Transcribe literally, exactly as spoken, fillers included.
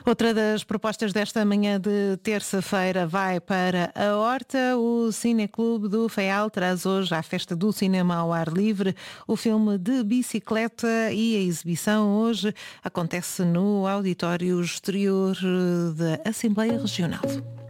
Outra das propostas desta manhã de terça-feira vai para a Horta. O Cineclube do Faial traz hoje à Festa do Cinema ao Ar Livre o filme de bicicleta e a exibição hoje acontece no auditório exterior da Assembleia Regional.